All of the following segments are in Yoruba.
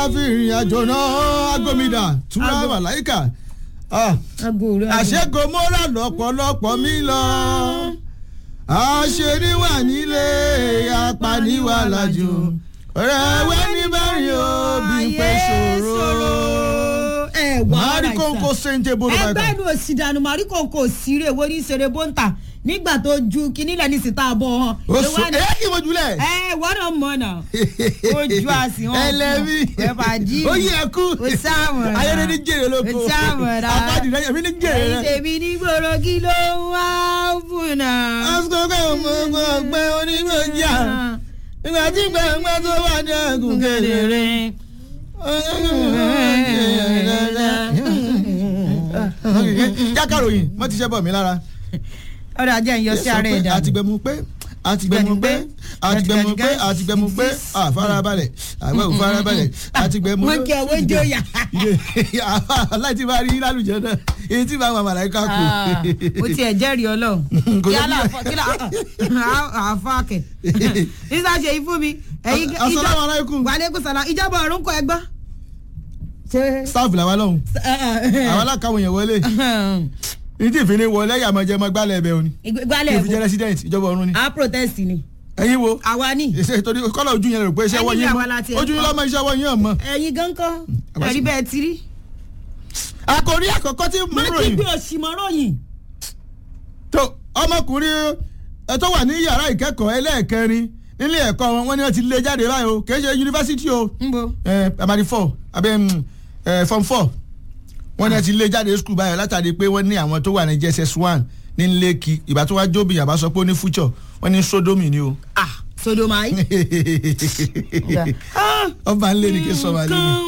fi ìrìn àjò náà agomida túra màláìkà àṣekò mọ́ra lọ́pọ̀lọpọ̀ mi lọ àṣeríwà nílé apaniwà lájò ọ̀rẹ́wẹ́ ní bẹ́ẹ̀ òbí pẹ́ ṣòro mari kóńkó sèǹtẹ̀ bolo báyìí. ẹgbẹ́ ìlú òsì dànù mari kóńkó síre wo ní sèré bóńtà nígbà tó ju kíní lẹ́ni sí tá a bọ̀ hàn. o sọ ẹ kí mo julẹ̀. wọ́n náà mọ̀ náà ojú àsìn hàn. ẹlẹ́mi ó yẹ kú ayẹyẹ ní jèrè lóko àpáàdì rẹ èmi ní jèrè rẹ. èmi ní gbòòrò kí ló ń wá fún náà. asukọ ọgbẹ onígbòjà nígbà tí gbẹ̀ngbẹ̀ tó wà ní ẹ̀gùn kedere. jákàròyìn mo ti ṣe bọ̀ mí lára. ọ̀rọ̀ ajẹ́ ń yọ sí ara ẹ̀dá. àtìgbẹ̀mú pé àfarabalẹ̀ àwọn òfarabalẹ̀ àtìgbẹ̀mú. wọ́n kí ẹwọ́ jóyà. láti bá rí lálùjẹ náà èyí tí báwọn màláìka kù. mo tiẹ̀ jẹ́rìí ọlọ́run kílá àfáàkẹ́ nígbà ṣe yìí fún mi. asalaamu aleykum. wa aleykum salaam ìjọba ọ̀run kọ ẹgbọ́n. staff làwọn lọ́hùn àwọn alákàwọn yẹn wọlé ní tí ìfini wọlé yàmọ̀jẹ̀mọ̀ gbálẹ̀ ẹ̀bẹ̀ òní. gbálẹ̀ ẹ̀bẹ̀ ìfijẹ́ resident ìjọba ọ̀run ni. a protest ni. ẹ̀yin wo. àwa ni. ìṣe torí kọ́lọ̀ ojú yẹn rò pé iṣẹ́ wọ́n yín mọ́ ojú yín lọ́mọ iṣẹ́ wọ́n yín ọ̀mọ́. ẹ̀yin gan kọ́ ẹ̀rí bẹ́ẹ̀ ti rí. àkòrí àkọ́kọ́ tí mo ròyìn. má kí gbé òsì mọ́ ròyìn. tó ọmọkùnrin tó wà ní yàrá ìkẹ́kọ̀ọ́ ẹlẹ́ẹ̀kẹrin nílé ẹ̀kọ́ wọn ni wọ́n ti lé jáde báyìí o kì í ṣe yunifásitì o. primary 4 abẹ́ form 4 wọ́n ní ti lé jáde school báyìí látàrí pé wọ́n ní àwọn tó wà ní JSS1 ní Lẹ́kì ìbá tó wá jóbi yàbá sọ pé ó ní future wọ́n ní sodomi ni o. sodomai. ọba ń lé ní kí sọba lé ní.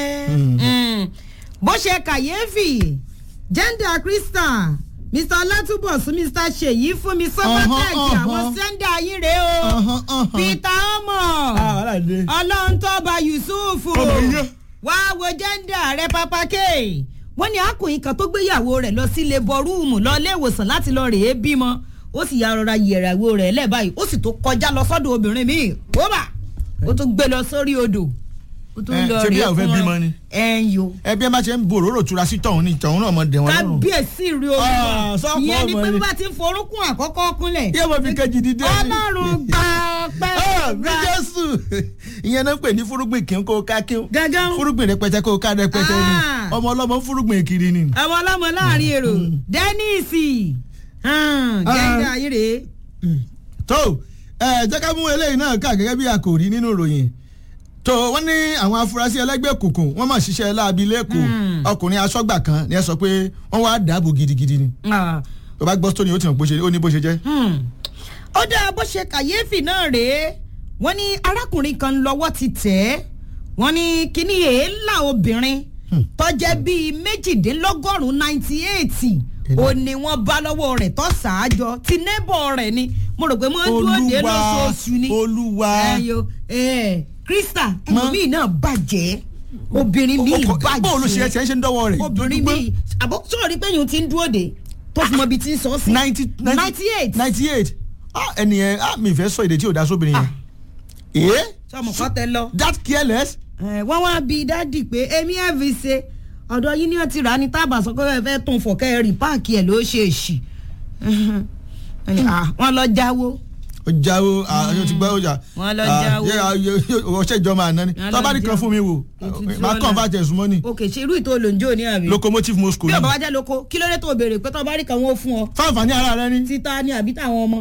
bó ṣe kàyéfì gender crystal Mr. Ọlátúbọ̀sún Mr. Ṣèyí fún mi sọ́mọ́tẹ́ẹ̀kì àwọn sẹ́ńdà yín rèé o Peter Omo Ọlọ́ntọ́ba Yusuf wá wo gender rẹ Papa K wọ́n ní akùnrin kan tó gbéyàwó rẹ̀ lọ sí labour room lọ ilé ìwòsàn láti lọ rèé bímọ ó sì ya rọra yẹ̀ràwó rẹ̀ lẹ́ẹ̀báyìí ó sì tó kọjá lọ sọ́dọ̀ obìnrin míì wọ́bà ó tún gbé lọ sórí odò ó tún lọ rèé fún wọn ẹ̀yọ. ẹbí ẹ má ṣe ń bo òróró tura sí tọ̀hún ní tọ̀hún náà mọ̀ dẹ̀ wọ́n lọ́rùn. kábíyèsí rí olùkọ́ ìyẹn ni pé bí bá ti ń forúnkún àkọ́kọ́ kúnlẹ̀. yé mo fi kejì dídé. ọlọ́run gbà pẹ́. bí jésù ìyẹn náà ń pè ní fúrúgbìn kí n kó ká kí n. gángan fúrúgbìn rẹpẹtẹ kó ká rẹpẹtẹ ni ọmọ ọlọ́mọ fúrúgbìn kiri ni. ọmọ ọlọ́mọ láàrin èrò Dennis gẹ́gẹ́ ayé rèé. tó jẹ́ ká mú eléyìí náà ká gẹ́gẹ́ bí àkòrí nínú ìròyìn tó wọ́n ní àwọn afurasí ẹlẹ́gbẹ́ òkùnkùn wọ́n máa ṣiṣẹ́ láabi lẹ́kọ̀ọ́ ọkùnrin aṣọ́gbà kan ni ẹ sọ pé wọ́n wá dáàbò gidigidi ni tó bá gbọ́ stóni ó ti mọ̀ ó ní bó ṣe jẹ́. ó dáa bó ṣe kàyéfì náà rèé wọ́n ní arákùnrin kan lọ́wọ́ ti tẹ̀ ẹ́ wọ́n ní kíní èélà obìnrin tó jẹ́ bíi 98 ó ní wọ́n bá lọ́wọ́ rẹ̀ tó ṣáájọ ti neighbor rẹ̀ ni mo rò pé wọ́n dúró dé lóṣooṣù ni. olúwa Krista ẹlòmíì náà bàjẹ́ obìnrin míì bàjẹ́ bó olùṣe ṣe ń dọ́wọ́ rẹ̀ obìnrin míì àbọ̀ sọ̀rọ̀ ní pé yòó ti ń dúró de tó fi mọ ibi tí ń sọ sí. 98 ẹnìyẹn mi fẹ́ sọ èdè tí ò dá sóbìnrin yẹn. sọmọ kọ́ tẹ lọ. that careless. wọ́n wá bí dádì pé èmi ẹ̀ fi ṣe ọ̀dọ̀ yín ni wọ́n ti rà á ní tábà sọ pé ẹ fẹ́ tún fọ̀kẹ́ ẹ rí páàkì ẹ̀ ló ṣe èṣì wọ́n lọ jáwó. jáwó àyè ti gbọ́ ọjà wọ́n lọ jáwó ọṣẹ ìjọba àná ni tọ́ba nìkan fún mi wò máa kàn bá tẹ̀ súnmọ́ ni. ok ṣe irú ìtò olóńjó ní àbí. locomotive Moscow ni. bí ọba wájà lóko kí ló dé tó béèrè pé tọ́ba nìkan wọ́n fún ọ. fáǹfààní ara rẹ ni. títa ni àbí táwọn ọmọ.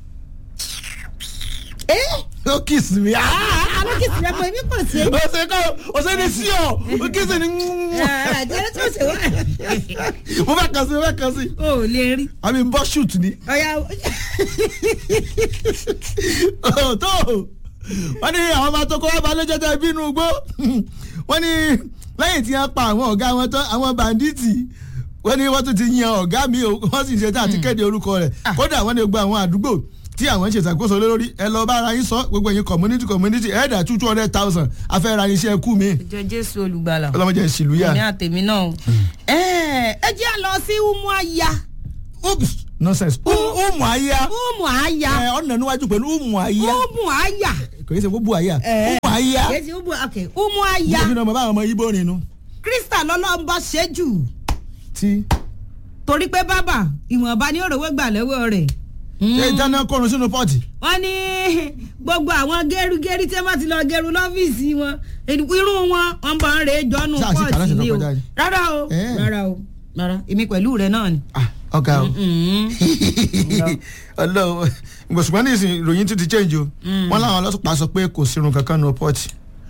ó kiss mi. àló kiss mi ẹ̀pọ̀ èmi kò sí. o ṣe ní sí ọ o kiss ni. àjẹrẹ tó ṣe wá. mo fẹ́ kàn sí. o lè rí. àmì ń bọ́ shoot ni. ọ̀ya. tó wọ́n ní àwọn ọmọ tó kọ́ wá balẹ̀ jẹ́jẹ́ bínú gbó wọ́n ní lẹ́yìn tí wọ́n pa àwọn ọ̀gá wọn tán àwọn bàndíìtì wọ́n ní wọ́n tún ti yan ọ̀gá mi wọ́n sì ṣe tá àti kéde orúkọ rẹ̀ kódà wọ́n ní gbogbo àwọn àdúgbò tí àwọn ń ṣe ìṣàkóso lórí ẹ lọ bá ara yín sọ gbogbo ẹ̀yin community ẹ̀ẹ́dà 200,000 afẹ́ra iṣẹ́ kú mi. ìjọ Jésù olùgbàlà ọlọ́mọdé ìṣìlú yá. èmi àtẹ̀mí náà. ẹ jẹ́ lọ sí Umuahia. oops nonsense. Umuahia. Umuahia. ọ̀nà níwájú pẹ̀lú Umuahia. Umuahia. kò ní sẹ́ fún Buhaya. aya. kejì umu aya. mo fi náà mo bá àwọn ọmọ ibo nínú. Krista lọ́lọ́mbà ṣe jù. tí. torí pé bàbá ìwọ̀nba ni òròwé gbà lọ́wọ́ rẹ̀. ṣé ìdáná kọrun sínú pọ́ọ̀tì. wọ́n ní gbogbo àwọn gẹ́rùgẹ́rù tí wọ́n ti lọ gẹ́rù lọ́fíìsì wọn irú wọn wọ́n bá ń rè é jọ́nù pọ́ọ̀tì ni o. rárá o èmi pẹ̀lú rẹ̀ náà ni. ọ̀gá o ọlọ́run ṣùgbọ́n ní ìsìn ìròyìn tún ti change o wọ́n láwọn ọlọ́pàá sọ pé kò sírun kankan nù pọ́ọ̀tì.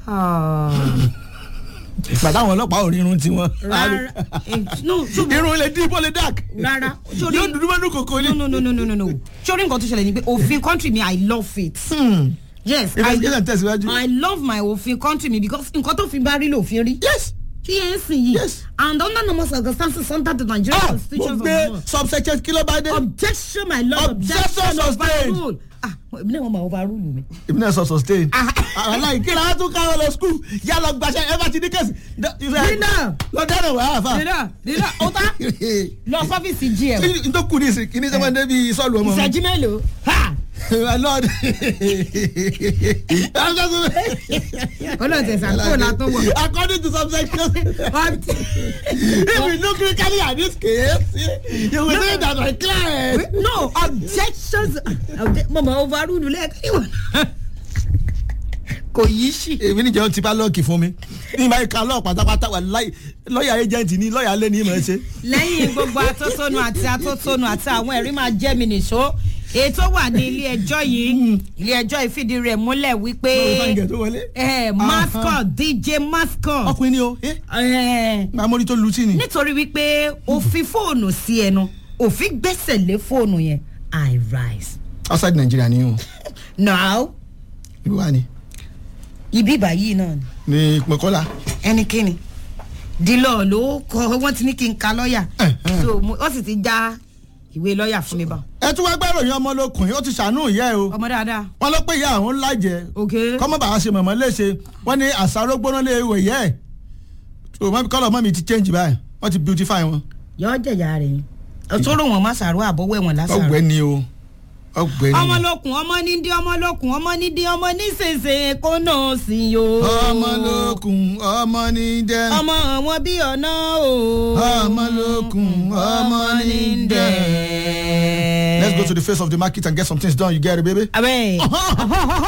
bàtà àwọn ọlọ́pàá ò rí irun tiwọn. irun lè dín bó lè dark. rárá yóò dúdú mọ́nú kòkó ni. no sórí nǹkan tó ṣẹlẹ̀ ni pé òfin country mi I love it. Yes, I love my òfin country mi because nǹkan tó fi bá rí lòfin rí. Yes. Yes. And under normal circumstances under the Nigerian constitution of the law. Subsection kilo by day. Objection, my lord. Objection overruled. Èmi náà wọ́n máa overrule mi. Èmi náà sọ sustain. Aláì kí la tún káwọn lọ school yá lọ gbàṣẹ ẹ bá ti ní kẹ́sì. Dina. Lọ dáná wà á fà. Dina ọ̀tá. Lọ sọ́fíìsì GM. N tó kù ní ìsìn kí ní sẹ́wọ́n débi sọ́ọ̀lù ọmọ. Ìṣẹ́jú mélòó? My lord. Olóòtú ẹ̀sán kúrò látọ̀ wọ̀. According to subsection. If you look critically at this case, you will say that my client. No, objections. Mama overrule lẹ́ẹ̀kan. Kò yí sí. Èmi níjẹ́ ti bá lọ́ọ̀kì fún mi. Ní ìbáyìí kan lọ́ọ̀ pátápátá wà láì lọ́ọ̀yà agent ní lọ́ọ̀yà lé ní ìmọ̀ ẹ̀ ṣe. Lẹ́yìn gbogbo atótónu àti àwọn ẹ̀rí máa jẹ́ mi nìṣó. Ètò wà ní ilé ẹjọ́ yìí ilé ẹjọ́ ìfìdí rẹ̀ múlẹ̀ wípé mascot DJ mascot. ọkùnrin ni o. amórí tó lu tí ni. nítorí wípé òfin fóònù sí ẹnu òfin gbẹ́sẹ̀ lé fóònù yẹn I rise. outside Nigeria ni o. now. ibi wa ni. ibi báyìí náà ni. ní Mọ́kọ́lá. ẹnikẹ́ni dílọ̀ ló kọ́ wọ́n ti ní kí n ka lọ́ọ̀yà so ó sì ti já ìwé lọ́ọ̀yà fún mi bá. ẹ tún wá gbẹ́rò yín ọmọ lókùnrin ó ti ṣàánú ìyá ẹ o. ọmọ dáadáa. wọ́n lọ pé ìyá àwọn ńlá jẹ. kọ́mọ́ bàá ṣe mọ̀mọ́ léṣe wọ́n ní àṣàrò gbóná lé ìwé yẹ ẹ̀. so kọ́lọ̀ mọ́ mi ti change báyìí wọ́n ti beautify wọn. yọ jẹjà rẹ ọtúrò wọn má ṣàrò àbọwẹ wọn lásàrò. ọgbẹ ni o ọgbẹ ni. ọmọlókun ọmọ nídìí ọmọlókun ọmọ nídìí ọmọ nísèsè kó náà sí yo. ọmọlókun ọmọ nídẹ. ọmọ wọn bí ọ̀nà o. ọmọlókun ọmọ nídẹ. Let's go to the face of the market and get some things done. You get it, baby? Abe.